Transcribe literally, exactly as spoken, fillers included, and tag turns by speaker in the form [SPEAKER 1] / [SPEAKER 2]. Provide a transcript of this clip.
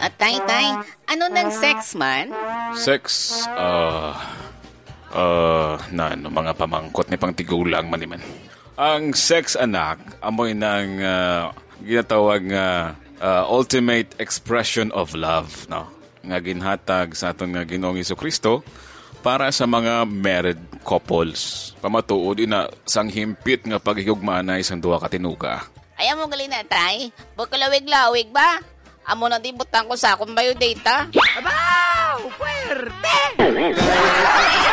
[SPEAKER 1] Ah, tay, tay, ano ng sex man?
[SPEAKER 2] Sex, uh, uh, na ano, mga pamangkot ni pang tigulang man man. Ang sex, anak, amoy ng uh, ginatawag nga uh, ultimate expression of love, no? Nga ginhatag sa aton nga Ginoong Jesucristo para sa mga married couples. Pamatuod ina sang himpit nga paghigugmaan na isang duha ka tinuga.
[SPEAKER 1] Ayaw mo gali na, tay. Bukalawig-lawig ba? Amo na di butang ko sa akong biodata.
[SPEAKER 3] Abaw! Puwerte!